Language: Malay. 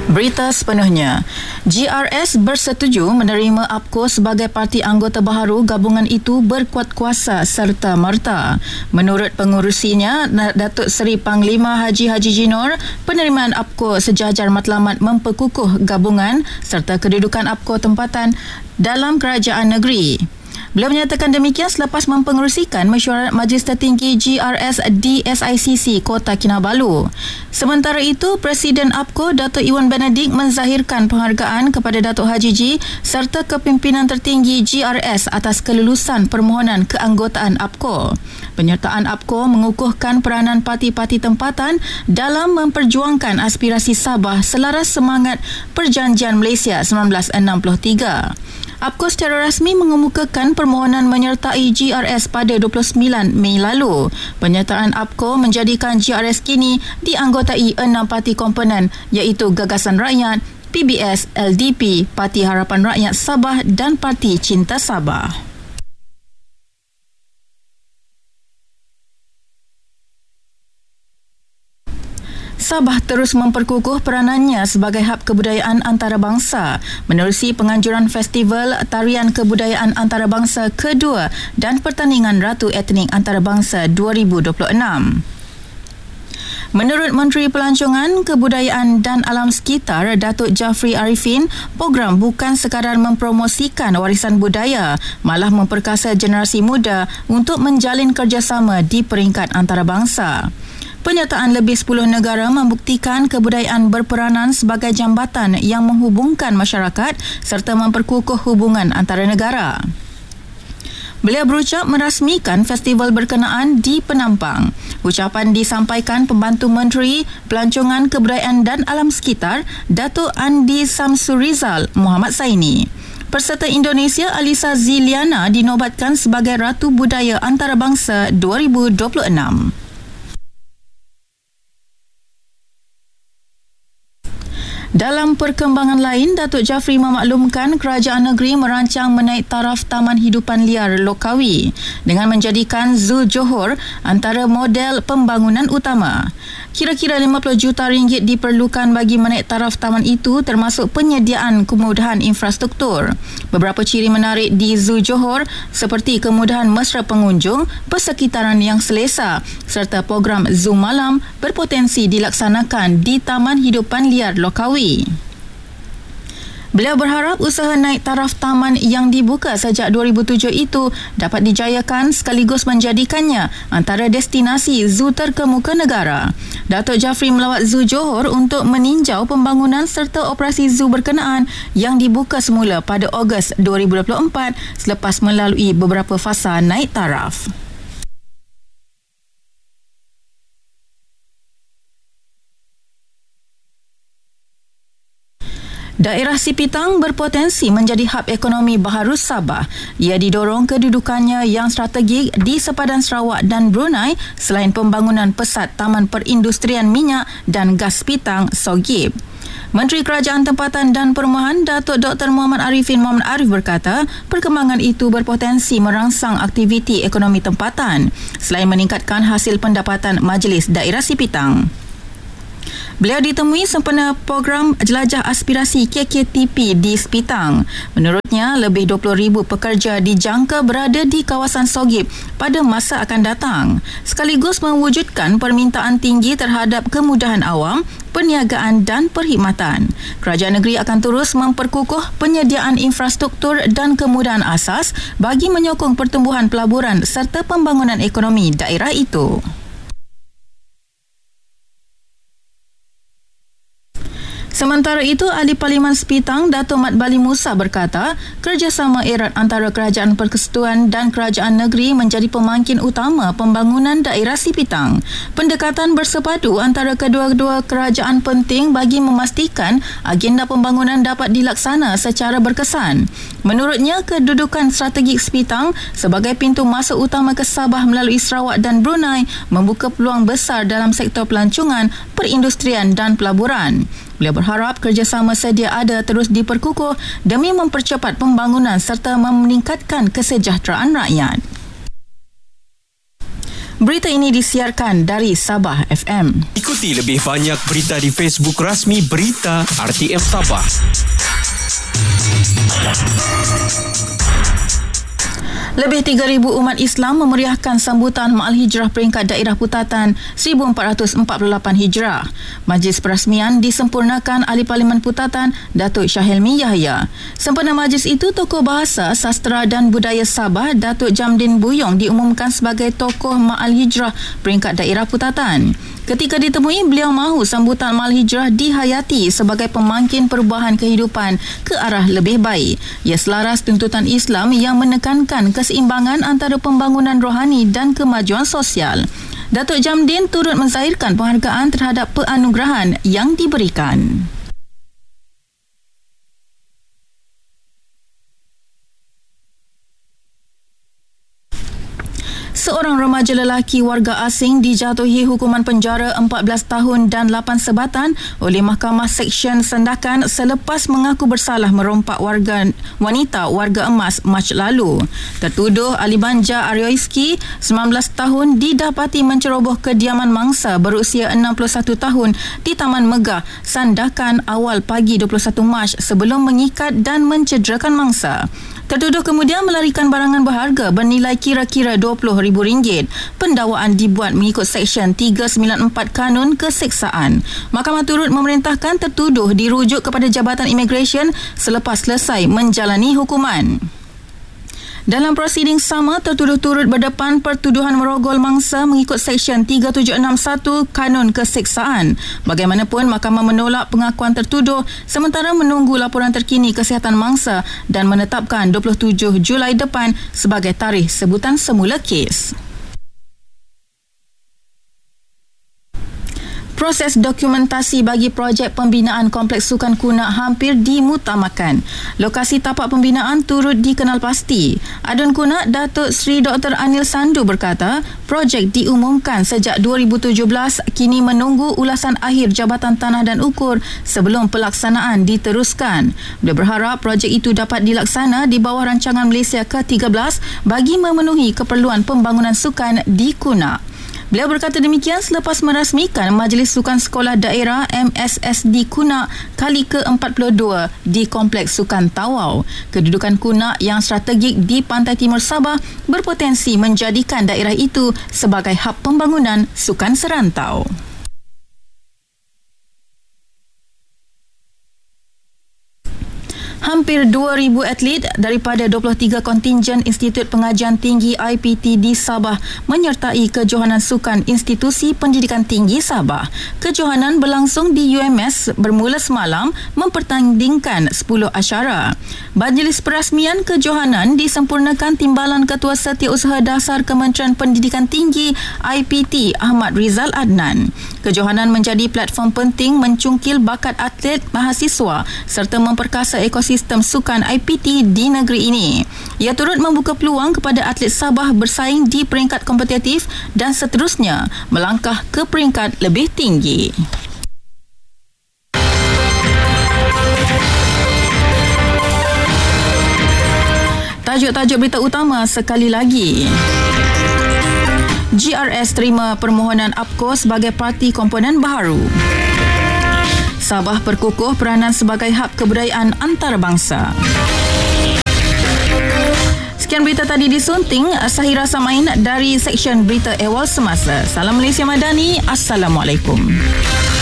Berita sepenuhnya. GRS bersetuju menerima APCO sebagai parti anggota baharu gabungan itu berkuat kuasa serta merta. Menurut pengurusinya, Datuk Seri Panglima Haji Jinor, penerimaan APCO sejajar matlamat memperkukuh gabungan serta kedudukan APCO tempatan dalam kerajaan negeri. Beliau menyatakan demikian selepas mempengerusikan mesyuarat Majlis Tertinggi GRS di SICC Kota Kinabalu. Sementara itu, Presiden APCO Datuk Iwan Benedik menzahirkan penghargaan kepada Datuk Haji Ji serta kepimpinan tertinggi GRS atas kelulusan permohonan keanggotaan APCO. Penyertaan APCO mengukuhkan peranan parti-parti tempatan dalam memperjuangkan aspirasi Sabah selaras semangat Perjanjian Malaysia 1963. APCO secara rasmi mengemukakan permohonan menyertai GRS pada 29 Mei lalu. Penyertaan APCO menjadikan GRS kini dianggotai 6 parti komponen iaitu Gagasan Rakyat, PBS, LDP, Parti Harapan Rakyat Sabah dan Parti Cinta Sabah. Sabah terus memperkukuh peranannya sebagai hub kebudayaan antarabangsa menerusi penganjuran Festival Tarian Kebudayaan Antarabangsa kedua dan Pertandingan Ratu Etnik Antarabangsa 2026. Menurut Menteri Pelancongan, Kebudayaan dan Alam Sekitar Datuk Jafri Arifin, program bukan sekadar mempromosikan warisan budaya, malah memperkasa generasi muda untuk menjalin kerjasama di peringkat antarabangsa. Penyertaan lebih 10 negara membuktikan kebudayaan berperanan sebagai jambatan yang menghubungkan masyarakat serta memperkukuh hubungan antara negara. Beliau berucap merasmikan festival berkenaan di Penampang. Ucapan disampaikan Pembantu Menteri Pelancongan, Kebudayaan dan Alam Sekitar Datuk Andi Samsurizal Muhammad Saini. Peserta Indonesia Alisa Ziliana dinobatkan sebagai Ratu Budaya Antarabangsa 2026. Dalam perkembangan lain, Datuk Jafri memaklumkan kerajaan negeri merancang menaik taraf Taman Hidupan Liar Lokawi dengan menjadikan Zoo Johor antara model pembangunan utama. Kira-kira 50 juta ringgit diperlukan bagi menaik taraf taman itu termasuk penyediaan kemudahan infrastruktur. Beberapa ciri menarik di Zoo Johor seperti kemudahan mesra pengunjung, persekitaran yang selesa serta program Zoo Malam berpotensi dilaksanakan di Taman Hidupan Liar Lokawi. Beliau berharap usaha naik taraf taman yang dibuka sejak 2007 itu dapat dijayakan sekaligus menjadikannya antara destinasi zoo terkemuka negara. Datuk Jafri melawat Zoo Johor untuk meninjau pembangunan serta operasi zoo berkenaan yang dibuka semula pada Ogos 2024 selepas melalui beberapa fasa naik taraf. Daerah Sipitang berpotensi menjadi hub ekonomi baharu Sabah. Ia didorong kedudukannya yang strategik di sepadan Sarawak dan Brunei selain pembangunan pesat Taman Perindustrian Minyak dan Gas Pitang Sogip. Menteri Kerajaan Tempatan dan Perumahan Datuk Dr. Muhammad Arifin Muhammad Arif berkata, perkembangan itu berpotensi merangsang aktiviti ekonomi tempatan selain meningkatkan hasil pendapatan Majlis Daerah Sipitang. Beliau ditemui sempena program Jelajah Aspirasi KKTP di Sepitang. Menurutnya, lebih 20,000 pekerja dijangka berada di kawasan Sogip pada masa akan datang, sekaligus mewujudkan permintaan tinggi terhadap kemudahan awam, perniagaan dan perkhidmatan. Kerajaan negeri akan terus memperkukuh penyediaan infrastruktur dan kemudahan asas bagi menyokong pertumbuhan pelaburan serta pembangunan ekonomi daerah itu. Sementara itu, Ahli Parlimen Sepitang Datuk Mat Bali Musa berkata, kerjasama erat antara Kerajaan Persekutuan dan Kerajaan Negeri menjadi pemangkin utama pembangunan daerah Sepitang. Pendekatan bersepadu antara kedua-dua kerajaan penting bagi memastikan agenda pembangunan dapat dilaksana secara berkesan. Menurutnya, kedudukan strategik Sepitang sebagai pintu masuk utama ke Sabah melalui Sarawak dan Brunei membuka peluang besar dalam sektor pelancongan, perindustrian dan pelaburan. Beliau berharap kerjasama sedia ada terus diperkukuh demi mempercepat pembangunan serta meningkatkan kesejahteraan rakyat. Berita ini disiarkan dari Sabah FM. Ikuti lebih banyak berita di Facebook rasmi Berita RTM Sabah. Lebih 3,000 umat Islam memeriahkan sambutan Ma'al Hijrah peringkat daerah Putatan 1448 Hijrah. Majlis perasmian disempurnakan Ahli Parlimen Putatan Datuk Shah Helmi Yahya. Sempena majlis itu, tokoh bahasa, sastra dan budaya Sabah Datuk Jamdin Buyong diumumkan sebagai tokoh Ma'al Hijrah peringkat daerah Putatan. Ketika ditemui, beliau mahu sambutan Ma'al Hijrah dihayati sebagai pemangkin perubahan kehidupan ke arah lebih baik. Ia selaras tuntutan Islam yang menekankan keseimbangan antara pembangunan rohani dan kemajuan sosial. Datuk Jamdin turut menzahirkan penghargaan terhadap penganugerahan yang diberikan. Seorang remaja lelaki warga asing dijatuhi hukuman penjara 14 tahun dan 8 sebatan oleh Mahkamah Seksyen Sandakan selepas mengaku bersalah merompak wanita warga emas Mac lalu. Tertuduh Ali Banja Aryoiski, 19 tahun, didapati menceroboh kediaman mangsa berusia 61 tahun di Taman Megah, Sandakan awal pagi 21 Mac sebelum mengikat dan mencederakan mangsa. Tertuduh kemudian melarikan barangan berharga bernilai kira-kira RM20,000. Pendakwaan dibuat mengikut Seksyen 394 Kanun Keseksaan. Mahkamah turut memerintahkan tertuduh dirujuk kepada Jabatan Imigresen selepas selesai menjalani hukuman. Dalam prosiding sama, tertuduh turut berdepan pertuduhan merogol mangsa mengikut Seksyen 3761 Kanun Keseksaan. Bagaimanapun, mahkamah menolak pengakuan tertuduh sementara menunggu laporan terkini kesihatan mangsa dan menetapkan 27 Julai depan sebagai tarikh sebutan semula kes. Proses dokumentasi bagi projek pembinaan Kompleks Sukan Kunak hampir dimutamakan. Lokasi tapak pembinaan turut dikenal pasti. Adun Kunak Datuk Seri Dr. Anil Sandu berkata, projek diumumkan sejak 2017, kini menunggu ulasan akhir Jabatan Tanah dan Ukur sebelum pelaksanaan diteruskan. Beliau berharap projek itu dapat dilaksana di bawah rancangan Malaysia ke-13 bagi memenuhi keperluan pembangunan sukan di Kunak. Beliau berkata demikian selepas merasmikan Majlis Sukan Sekolah Daerah MSSD Kunak kali ke-42 di Kompleks Sukan Tawau. Kedudukan Kunak yang strategik di pantai timur Sabah berpotensi menjadikan daerah itu sebagai hub pembangunan sukan serantau. Hampir 2,000 atlet daripada 23 kontingen Institut Pengajian Tinggi IPT di Sabah menyertai kejohanan sukan Institusi Pendidikan Tinggi Sabah. Kejohanan berlangsung di UMS bermula semalam mempertandingkan 10 asyara. Majlis perasmian kejohanan disempurnakan Timbalan Ketua Setiausaha Dasar Kementerian Pendidikan Tinggi IPT Ahmad Rizal Adnan. Kejohanan menjadi platform penting mencungkil bakat atlet mahasiswa serta memperkasa ekosistem sukan IPT di negeri ini. Ia turut membuka peluang kepada atlet Sabah bersaing di peringkat kompetitif dan seterusnya melangkah ke peringkat lebih tinggi. Tajuk-tajuk berita utama sekali lagi. GRS terima permohonan APCO sebagai parti komponen baharu. Sabah perkukuh peranan sebagai hub kebudayaan antarabangsa. Sekian berita tadi disunting Sahira Samain dari Seksyen Berita Ehwal Semasa. Salam Malaysia Madani. Assalamualaikum.